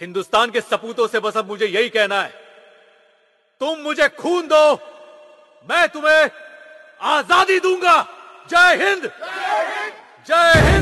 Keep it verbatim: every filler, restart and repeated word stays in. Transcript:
हिंदुस्तान के सपूतों से बस अब मुझे यही कहना है, तुम मुझे खून दो, मैं तुम्हें आजादी दूंगा। जय हिंद, जय हिंद।